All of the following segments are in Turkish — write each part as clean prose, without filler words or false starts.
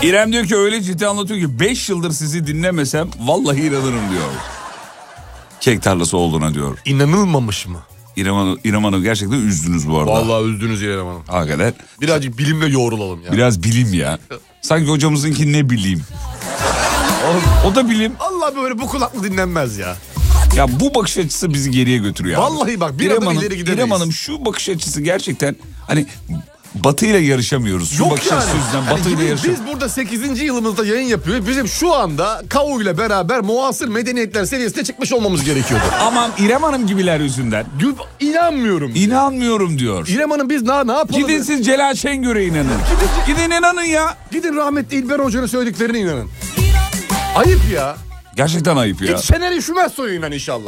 İrem diyor ki öyle ciddi anlatıyor ki 5 yıldır sizi dinlemesem vallahi inanırım diyor. Kek tarlası olduğuna diyor. İnanılmamış mı? İrem Hanım gerçekten üzdünüz bu arada. Vallahi üzdünüz İrem Hanım. Hakikaten. Birazcık bilimle yoğrulalım ya. Biraz bilim ya. Sanki hocamızınki ne bileyim. O da bilim. Allah böyle bu kulaklı dinlenmez ya. Ya bu bakış açısı bizi geriye götürüyor. Vallahi bak bir adım ileri gidemeyiz. İrem Hanım şu bakış açısı gerçekten hani Batı ile yarışamıyoruz. Şu bakış açısı yüzünden Batı ile yarışamıyoruz. Biz burada 8. yılımızda yayın yapıyoruz. Bizim şu anda KAU ile beraber muasır medeniyetler seviyesine çıkmış olmamız gerekiyordu. Aman İrem Hanım gibiler yüzünden. İnanmıyorum. İnanmıyorum diyor. İrem Hanım biz ne yapalım? Gidin siz Celal Şengör'e inanın. Gidin inanın ya. Gidin rahmetli İlber Hoca'nın söylediklerine inanın. Ayıp ya. Gerçekten ayıp ya. Git Şener Üşümezsoy'a inan inşallah.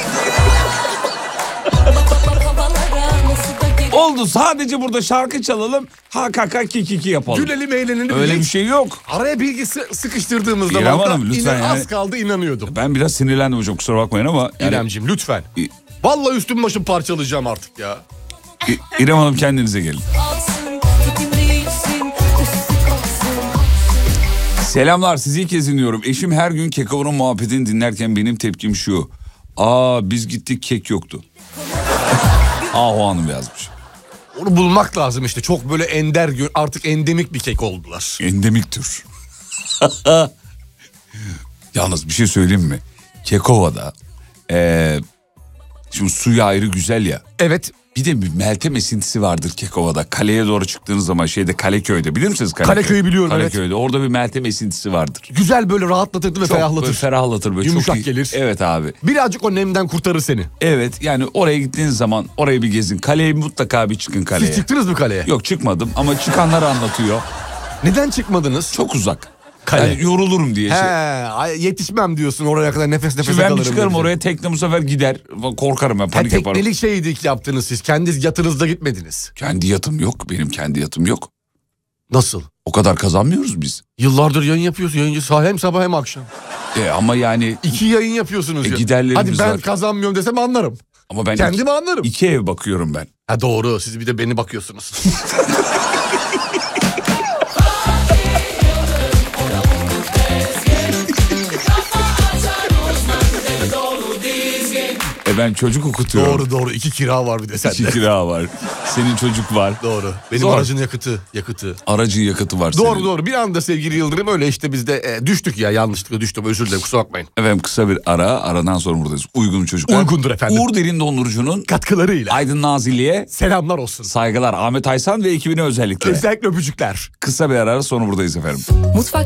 Oldu sadece burada şarkı çalalım. HKK kikiki yapalım. Gülelim eğlenelim. Öyle bir şey yok. Araya bilgi sıkıştırdığımız İrem zaman Hanım, lütfen az yani. kaldı inanıyordum. Ben biraz sinirlendim hocam kusura bakmayın ama. Yani... İremciğim lütfen. Vallahi üstüm başım parçalayacağım artık ya. İrem Hanım kendinize gelin. Selamlar sizi ilk kez dinliyorum. Eşim her gün Keko'nun muhabbetini dinlerken benim tepkim şu. Biz gittik kek yoktu. O hanım yazmış. Onu bulmak lazım işte. Çok böyle ender artık endemik bir kek oldular. Endemik tür. Yalnız bir şey söyleyeyim mi? Kekova'da şimdi suyu ayrı güzel ya. Evet. Bir de bir Meltem esintisi vardır Kekova'da. Kaleye doğru çıktığınız zaman Kaleköy'de bilir misiniz Kaleköy? Kaleköy'ü biliyorum Kaleköy'de. evet. Orada bir Meltem esintisi vardır. Güzel böyle rahatlatır ve ferahlatır. Böyle ferahlatır böyle. Yumuşak çok iyi. gelir. Evet abi. Birazcık o nemden kurtarır seni. Evet yani oraya gittiğiniz zaman orayı bir gezin. Kaleye mutlaka bir çıkın kaleye. Siz çıktınız mı kaleye? Yok çıkmadım ama çıkanlar anlatıyor. Neden çıkmadınız? Çok uzak. Kale. Yani yorulurum diye. Yetişmem diyorsun oraya kadar nefes nefese Şimdi ben kalırım. bir çıkarım diye. oraya tekne bu sefer gider. Korkarım ben panik yaparım. Teknelik şeydi yaptınız siz. Kendi yatınızda gitmediniz. Kendi yatım yok. Benim kendi yatım yok. Nasıl? O kadar kazanmıyoruz biz. Yıllardır yayın yapıyorsun. Yayıncı hem sabah hem akşam. Ama yani. 2 yayın yapıyorsunuz ya. Giderlerimiz Hadi ben var. kazanmıyorum desem anlarım. Ama ben kendimi anlarım. 2 ev bakıyorum ben. Ha doğru siz bir de beni bakıyorsunuz. Ben çocuk okutuyorum. Doğru 2 kira var bir de sende. 2 kira var. Senin çocuk var. Doğru. Benim Zor. aracın yakıtı. Aracın yakıtı var Doğru senin. doğru. Bir anda sevgili Yıldırım öyle işte biz de düştük ya yanlışlıkla düştüm özür dilerim kusura bakmayın. Efendim kısa bir aradan sonra buradayız. Uygun çocuklar. Uygundur efendim. Uğur Derin Dondurucu'nun katkılarıyla. Aydın Nazilli'ye selamlar olsun. Saygılar Ahmet Aysan ve ekibine özellikle. Özellikle öpücükler. Kısa bir ara sonra buradayız efendim. Mutfak